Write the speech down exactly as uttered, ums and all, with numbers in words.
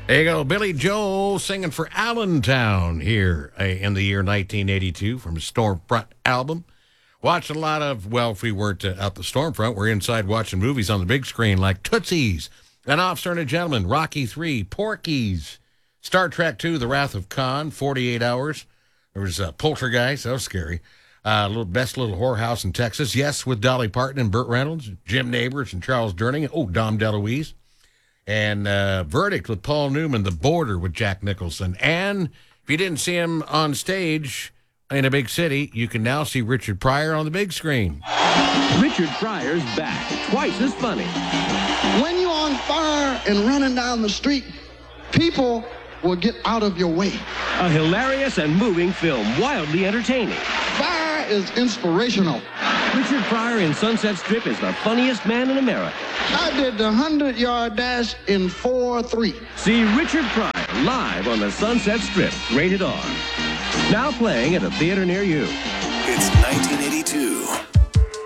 There you go, Billy Joel singing for Allentown here uh, in the year nineteen eighty-two from his Stormfront album. Watching a lot of, well, if we weren't uh, out the Stormfront, we're inside watching movies on the big screen like Tootsie's, An Officer and a Gentleman, Rocky three, Porky's, Star Trek two, The Wrath of Khan, forty-eight hours. There was uh, Poltergeist, that was scary. Uh, little Best Little Whorehouse in Texas, yes, with Dolly Parton and Burt Reynolds, Jim Nabors and Charles Durning, oh, Dom DeLuise. And uh, Verdict with Paul Newman, The Border with Jack Nicholson. And if you didn't see him on stage in a big city, you can now see Richard Pryor on the big screen. Richard Pryor's back, twice as funny. When you're on fire and running down the street, people will get out of your way. A hilarious and moving film, wildly entertaining. Fire is inspirational. Richard Pryor in Sunset Strip is the funniest man in America. I did the hundred-yard dash in four three. See Richard Pryor live on the Sunset Strip, rated R. Now playing at a theater near you. It's nineteen eighty-two.